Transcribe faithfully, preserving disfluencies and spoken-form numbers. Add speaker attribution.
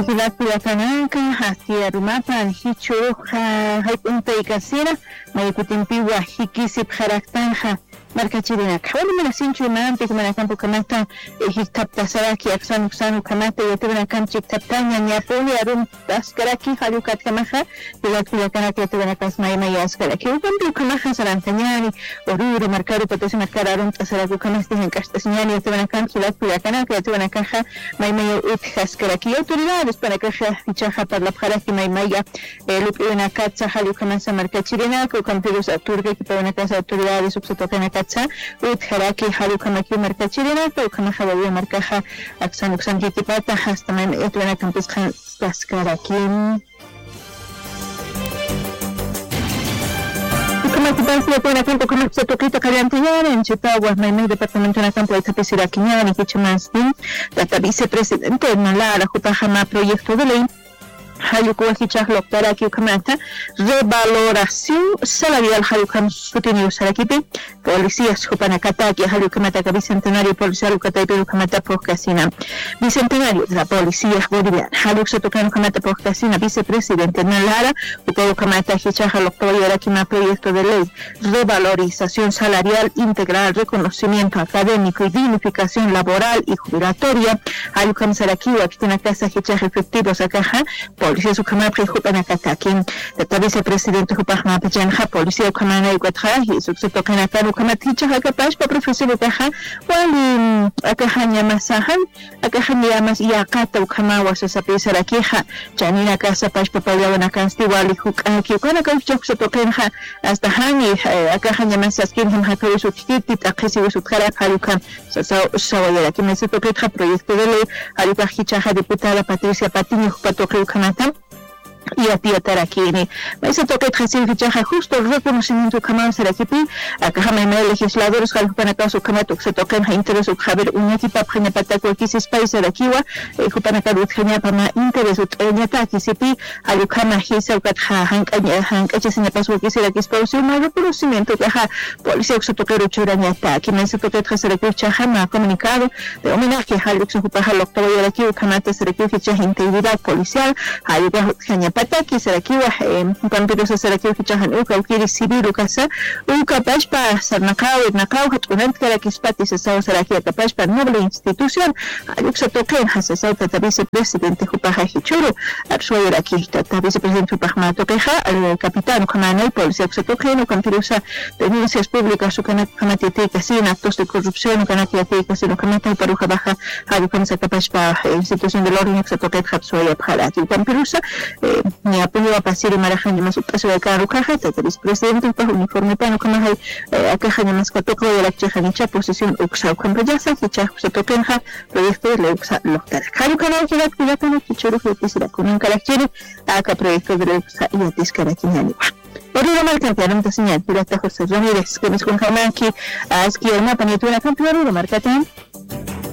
Speaker 1: ciudad Cuyacananca, hacia Rumapan, Hichuja, Haipunta y Casera, Mayucutimpiwa, Hikisip, Jaraktanja, marca chilena. Bueno, me la sincho mante como la campo camata, histapta saraki, axan uxanu camata, y te camp chictaptaña, ni apoli, arum, ascaraki, halukat camaja, y la Cuyacana que te van a casmaima y ascaraki. Un cambio camaja sarantañani, oruro, marcaro, potese marcar arum, tasaraku camastis en castañani, y te van a camp, ciudad Cuyacana que te van a caja, maima y utjascaraki. Autoridades para caja, fichaja para la jaraki, maima y lupina catza, halukamasa, marca chilena, que camperos aturga, que para una casa autoridades, subsetocan ut haraki halukamaki marca chilena pero kama hawawi marcaja aksan uksan kitipata hasta man etwana campus khan paskarakin como tipasi etwana campo como se toquita caliantear en Chitagua maimai departamento na campo de Tapesiraquiñani que chamastin la vicepresidente Nalara Jutahama proyecto de ley Hayuku Hichah Loctara Kiukamata, revaloración salarial Hayukam Sutini Sarakipe, policías Jupanakataki, Hayukamata, bicentenario policial Ukatay Perukamata Poscasina, bicentenario de la policía boliviana, Hayuk Sotokano Kamata Poscasina, vicepresidente Nalara, Ukakamata Hichah Loctara Kima proyecto de ley, revalorización salarial integral, reconocimiento académico y dignificación laboral y jubilatoria, Hayukam Sarakiwa, que tiene casa Hichah efectivos a caja, Policía Sukamar Prejupana Katakin, la vicepresidente Jupahma Pajanja, Policía Ukamana y Guatraji, Subsetokan Akaru Kamaticha, Akapash, para profesor Ukaha, Wali Akahanya Masahan, Akahanya Mas Yakata Ukamawa, Sasapisa la queja, Janina Casa Pash Papayawana Kansti, Wali Hukaki, Ukanaka Subsetokenha, hasta Hani, Akahanya Masaskin, Hakaru Sukiti, Akesi Usukara, Halukan, Sawayera, que me se toque proyecto de ley, Halukahicha, diputada Patricia Patiño, Patoke Ukamata, y a ti Tarakini. Me hizo toque recibir fichaje justo el reconocimiento Kaman Serakipi, a Kahamay legisladores, Jalpanaka, su Kamato, se toquen a interés o Javier, un equipo Prenapata, Kisis País Serakiwa, y Jupanaka, Genia Pama, interés o Treniata, Kisipi, Alukama, Hisa, Katha, Hank, Hank, Echesina Paso, Kisera, Kispausio, un reconocimiento que ha policía que se toque Ruchuraniata, que me hizo toque Serakipi Chahama, comunicado de homenaje a Halux, Jupaja, Loctavo, Yeraki, Kamata, Serakipi, fichaje integridad policial, Ayuka, Genia Pataki, Serakiwa, Pampirosa Serakiwa, fichajan Uka, Ukiri, Civil, Ukasa, Uka, Pashpa, Sarnakau, Nakau, Hatunet, Karakispati, Sesao, Serakia, Pashpa, noble institución, Ayuxa Token, Hasesao, Tata vicepresidente Jupaja Hichuru, Arsuay Raki, Tata vicepresidente Jupajma Tokeja, el capitán Kamana y Policía Token, Pampirosa, denuncias públicas, Ukanak Kamatite, Casina, actos de corrupción, Ukanakiate, Casino Kamata, Paruja Baja, Ayukan Sakapashpa, institución del orden, Exatoket, Hapsuay, Abharati, Pampirosa, ni apoyo a pasir y marajan más paso de cada caja, el vicepresidente para uniforme pano como hay a caja más que toco de la chejanicha posición uxa cuando ya se ficha se toquenja proyecto de uxa loctar cada canal que la cuida con el choro que quisiera con un carácter acá proyecto de uxa y a tiscara quinani por una marca que harán señal pirata José Ramírez que nos confirma que a esquina panetuna campeón de marca